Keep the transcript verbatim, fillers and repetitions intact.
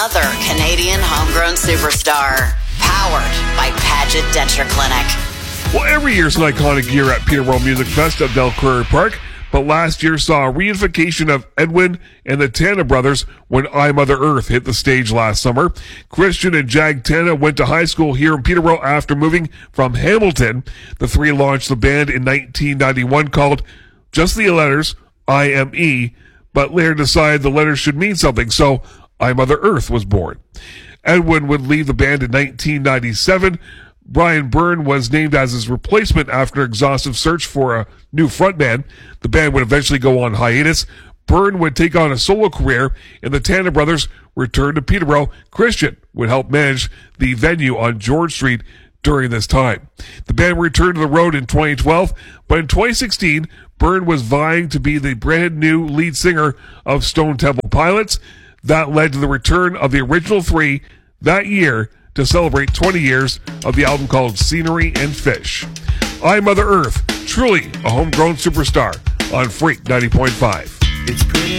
another Canadian homegrown superstar. Powered by Paget Denture Clinic. Well, every year's an iconic year at Peterborough Music Fest at Del Prairie Park, but last year saw a reunification of Edwin and the Tana brothers when I, Mother Earth hit the stage last summer. Christian and Jag Tana went to high school here in Peterborough after moving from Hamilton. The three launched the band in nineteen ninety-one called just the letters I M E, but later decided the letters should mean something, so I, Mother Earth was born. Edwin would leave the band in nineteen ninety-seven. Brian Byrne was named as his replacement after an exhaustive search for a new frontman. The band would eventually go on hiatus. Byrne would take on a solo career, and the Tana brothers returned to Peterborough. Christian would help manage the venue on George Street during this time. The band returned to the road in twenty twelve, but in twenty sixteen, Byrne was vying to be the brand new lead singer of Stone Temple Pilots. That led to the return of the original three that year to celebrate twenty years of the album called Scenery and Fish. I, Mother Earth, truly a homegrown superstar on Freak ninety point five.